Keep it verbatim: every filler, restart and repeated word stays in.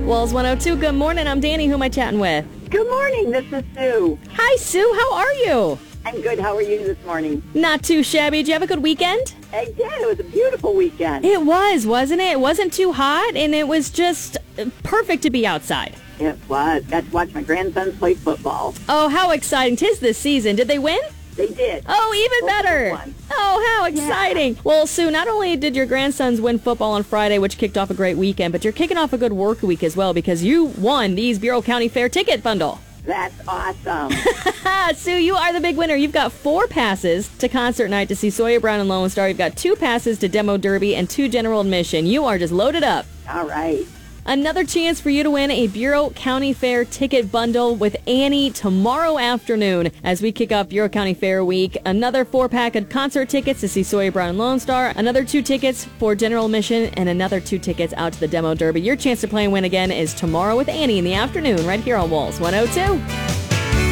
Walls one oh two, good morning. I'm Danny. Who am I chatting with? Good morning. This is Sue. Hi, Sue. How are you? I'm good. How are you this morning? Not too shabby. Did you have a good weekend? I did. It was a beautiful weekend. It was, wasn't it? It wasn't too hot, and it was just perfect to be outside. It was. Got to watch my grandsons play football. Oh, how exciting. 'Tis this season. Did they win? They did. Oh, even Both of them better. won. Oh, how exciting. Yeah. Well, Sue, not only did your grandsons win football on Friday, which kicked off a great weekend, but you're kicking off a good work week as well because you won the East Bureau County Fair ticket bundle. That's awesome. Sue, you are the big winner. You've got four passes to concert night to see Sawyer Brown and Lone Star. You've got two passes to Demo Derby and two general admission. You are just loaded up. All right. Another chance for you to win a Bureau County Fair ticket bundle with Annie tomorrow afternoon as we kick off Bureau County Fair week. Another four-pack of concert tickets to see Sawyer Brown and Lone Star, another two tickets for general admission, and another two tickets out to the Demo Derby. Your chance to play and win again is tomorrow with Annie in the afternoon right here on Walls one oh two.